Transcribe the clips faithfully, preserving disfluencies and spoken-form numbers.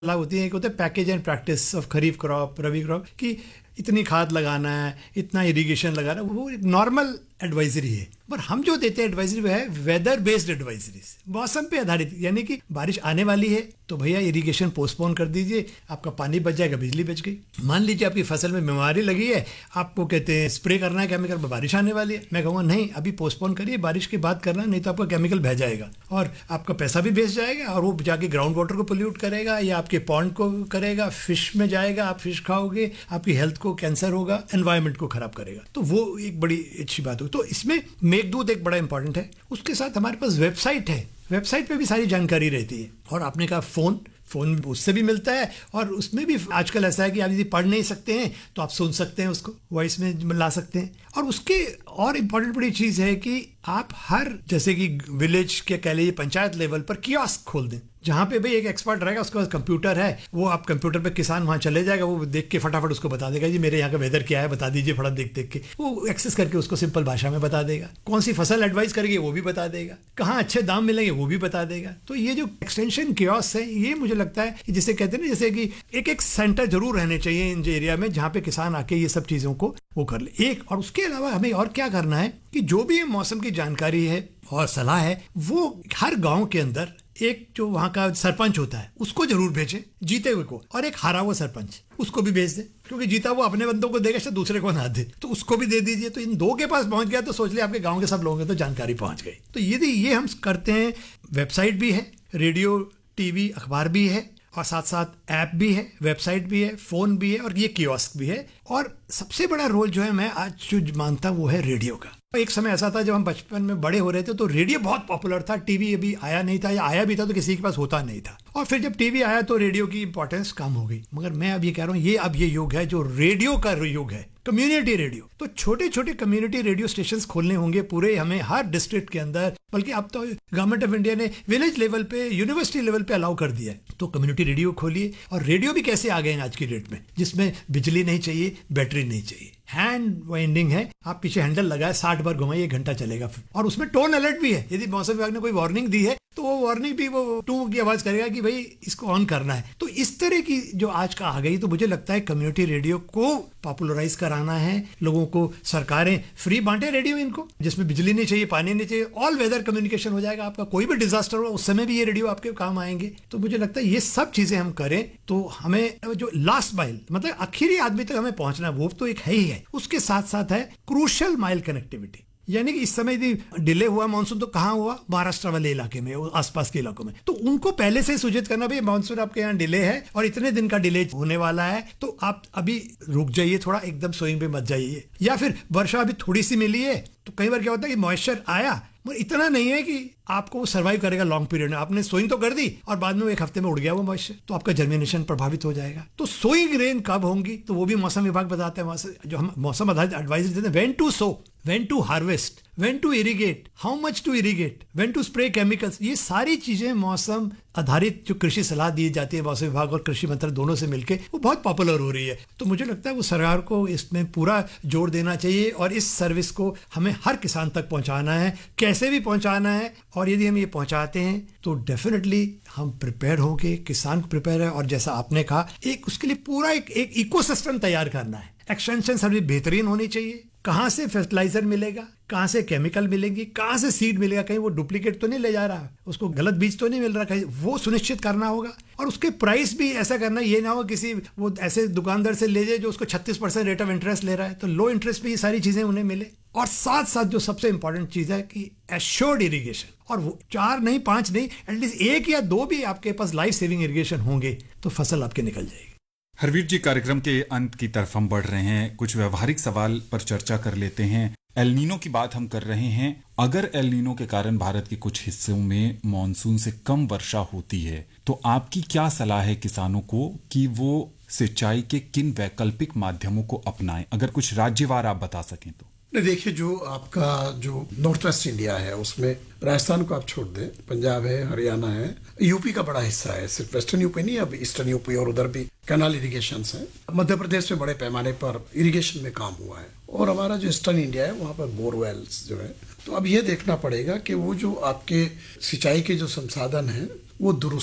सलाह होती है, एक होता है package and practice of kharif crop, rabi crop, कि इतनी खाद लगाना है, इतना इरिगेशन लगाना है, वो एक नॉर्मल एडवाइजरी है। पर हम जो देते हैं एडवाइजरी वो है वेदर बेस्ड एडवाइजरी, मौसम पे आधारित, यानी कि बारिश आने वाली है तो भैया इरिगेशन पोस्टपोन कर दीजिए, आपका पानी बच जाएगा, बिजली बच गई। मान लीजिए आपकी फसल में बीमारी लगी है, आपको कहते हैं स्प्रे करना है केमिकल, बारिश आने वाली है, मैं कहूँगा नहीं अभी पोस्टपोन करिए, बारिश के बाद करना, नहीं तो आपका केमिकल बह जाएगा और आपका पैसा भी वेस्ट जाएगा और वो जाके ग्राउंड वाटर को पोल्यूट करेगा या आपके पॉन्ड को करेगा, फिश में जाएगा, आप फिश खाओगे, आपकी हेल्थ को कैंसर होगा, एनवायरमेंट को खराब करेगा। तो वो एक बड़ी अच्छी बात होगी। तो इसमें मेघदूत एक बड़ा इंपॉर्टेंट है। उसके साथ हमारे पास वेबसाइट है, वेबसाइट पे भी सारी जानकारी रहती है। और आपने कहा फोन, फोन उससे भी मिलता है और उसमें भी आजकल ऐसा है कि आप यदि पढ़ नहीं सकते हैं तो आप सुन सकते हैं, उसको वॉइस में ला सकते हैं। और उसके और इम्पोर्टेंट बड़ी चीज़ है कि आप हर, जैसे कि विलेज के कह लीजिए पंचायत लेवल पर कियोस्क खोल दें, जहाँ पे भाई एक एक्सपर्ट रहेगा, उसके पास कंप्यूटर है, वो आप कंप्यूटर पे किसान वहाँ चले जाएगा, वो देख के फटाफट उसको बता देगा, जी मेरे यहाँ का वेदर क्या है बता दीजिए, फटाफट देख देख के वो एक्सेस करके उसको सिंपल भाषा में बता देगा, कौन सी फसल एडवाइस करेगी वो भी बता देगा, कहाँ अच्छे दाम मिलेंगे वो भी बता देगा। तो ये जो एक्सटेंशन कियोस्क है, ये मुझे लगता है जिसे कहते हैं ना, जैसे कि एक एक सेंटर जरूर रहने चाहिए इन एरिया में जहाँ पे किसान आके ये सब चीज़ों को वो कर ले। एक और उसके अलावा हमें और क्या करना है कि जो भी मौसम की जानकारी है और सलाह है, वो हर गाँव के अंदर एक जो वहाँ का सरपंच होता है उसको जरूर भेजें, जीते हुए को, और एक हारा हुआ सरपंच उसको भी भेज दे, क्योंकि जीता वो अपने बंदों को देगा, शायद दूसरे को ना दे, तो उसको भी दे दीजिए। तो इन दो के पास पहुंच गया तो सोच लिया आपके गांव के सब लोगों के तो जानकारी पहुंच गई। तो यदि ये हम करते हैं, वेबसाइट भी है, रेडियो टीवी अखबार भी है, और साथ साथ ऐप भी है, वेबसाइट भी है, फोन भी है, और ये कियोस्क भी है। और सबसे बड़ा रोल जो है मैं आज जो मानता वो है रेडियो का। एक समय ऐसा था जब हम बचपन में बड़े हो रहे थे तो रेडियो बहुत पॉपुलर था, टीवी अभी आया नहीं था, या आया भी था तो किसी के पास होता नहीं था, और फिर जब टीवी आया तो रेडियो की इंपॉर्टेंस कम हो गई। मगर मैं अब ये कह रहा हूँ, ये अब ये युग है जो रेडियो का युग है, कम्युनिटी रेडियो। तो छोटे छोटे कम्युनिटी रेडियो स्टेशंस खोलने होंगे पूरे हमें हर डिस्ट्रिक्ट के अंदर, बल्कि अब तो गवर्नमेंट ऑफ इंडिया ने विलेज लेवल पे, यूनिवर्सिटी लेवल पे अलाउ कर दिया है। तो कम्युनिटी रेडियो खोलिए। और रेडियो भी कैसे आ गए हैं आज की डेट में, जिसमें बिजली नहीं चाहिए, बैटरी नहीं चाहिए, हैंड वाइंडिंग है, आप पीछे हैंडल लगाए, साठ बार घुमाइए, एक घंटा चलेगा। और उसमें टोन अलर्ट भी है, यदि मौसम विभाग ने कोई वार्निंग दी है तो वो वार्निंग भी वो टू की आवाज करेगा कि भाई इसको ऑन करना है। तो इस तरह की जो आज का आ गई, तो मुझे लगता है कम्युनिटी रेडियो को पॉपुलराइज कराना है, लोगों को सरकारें फ्री बांटे रेडियो इनको, जिसमें बिजली नहीं चाहिए, पानी नहीं चाहिए, ऑल वेदर कम्युनिकेशन हो जाएगा आपका, कोई भी डिजास्टर हो उस समय भी ये रेडियो आपके काम आएंगे। तो मुझे लगता है ये सब चीजें हम करें तो हमें जो लास्ट माइल, मतलब आखिरी आदमी तक हमें पहुंचना है, वो तो एक है ही है। उसके साथ साथ है क्रूशियल माइल कनेक्टिविटी, यानी कि इस समय यदि डिले हुआ मानसून तो कहाँ हुआ, महाराष्ट्र वाले इलाके में, आसपास के इलाकों में, तो उनको पहले से सूचित करना, भाई मानसून आपके यहाँ डिले है और इतने दिन का डिले होने वाला है, तो आप अभी रुक जाइए, थोड़ा एकदम सोइंग पे मत जाइए। या फिर वर्षा अभी थोड़ी सी मिली है तो कई बार क्या होता है कि मॉइस्चर आया मगर इतना नहीं है कि आपको वो सर्वाइव करेगा लॉन्ग पीरियड में, आपने सोइंग तो कर दी और बाद में एक हफ्ते में उड़ गया वो मॉइस्चर, तो आपका जर्मिनेशन प्रभावित हो जाएगा। तो सोइंग रेन कब होंगी तो वो भी मौसम विभाग बताते हैं, जो हम मौसम आधारित एडवाइजरी देते हैं, when to so, when to harvest, when to irrigate, how much to irrigate, when to spray chemicals, ये सारी चीजें मौसम आधारित जो कृषि सलाह दी जाती है मौसम विभाग और कृषि मंत्रालय दोनों से मिलकर, वो बहुत पॉपुलर हो रही है। तो मुझे लगता है वो सरकार को इसमें पूरा जोर देना चाहिए और इस सर्विस को हमें हर किसान तक पहुंचाना है, कैसे भी पहुंचाना है। और यदि हम ये पहुंचाते हैं तो डेफिनेटली हम प्रिपेयर होंगे, किसान प्रिपेयर है। और जैसा आपने कहा, एक उसके लिए पूरा एक, एक इकोसिस्टम तैयार करना है। एक्सटेंशन सर्विस बेहतरीन होनी चाहिए, कहाँ से फर्टिलाइजर मिलेगा, कहाँ से केमिकल मिलेंगी, कहाँ से सीड मिलेगा, कहीं वो डुप्लीकेट तो नहीं ले जा रहा, उसको गलत बीज तो नहीं मिल रहा, कहीं वो सुनिश्चित करना होगा। और उसके प्राइस भी ऐसा करना, ये ना हो किसी वो ऐसे दुकानदार से ले जाए जो उसको छत्तीस परसेंट रेट ऑफ इंटरेस्ट ले रहा है, तो लो इंटरेस्ट पे ये सारी चीजें उन्हें मिले। और साथ साथ जो सबसे इंपॉर्टेंट चीज है कि एश्योर्ड इरिगेशन, और वो चार नहीं, पांच नहीं, एटलीस्ट एक या दो भी आपके पास लाइफ सेविंग इरिगेशन होंगे तो फसल आपके निकल जाएगी। हरवीर जी, कार्यक्रम के अंत की तरफ हम बढ़ रहे हैं, कुछ व्यवहारिक सवाल पर चर्चा कर लेते हैं। एल नीनो की बात हम कर रहे हैं। अगर एल नीनो के कारण भारत के कुछ हिस्सों में मॉनसून से कम वर्षा होती है तो आपकी क्या सलाह है किसानों को कि वो सिंचाई के किन वैकल्पिक माध्यमों को अपनाएं? अगर कुछ राज्यवार आप बता सकें तो। नहीं, देखिए, जो आपका जो नॉर्थ वेस्ट इंडिया है उसमें राजस्थान को आप छोड़ दें, पंजाब है, हरियाणा है, यूपी का बड़ा हिस्सा है, सिर्फ वेस्टर्न यूपी नहीं, अब ईस्टर्न यूपी और उधर भी कैनाल इरिगेशन है। मध्य प्रदेश में बड़े पैमाने पर इरिगेशन में काम हुआ है, और हमारा जो ईस्टर्न इंडिया है वहाँ पर बोरवेल्स जो है। तो अब ये देखना पड़ेगा कि वो जो आपके सिंचाई के जो संसाधन हैं वो दुरुस्त हों।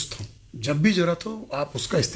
जब भी जरूरत हो आप उसका इस्तेमाल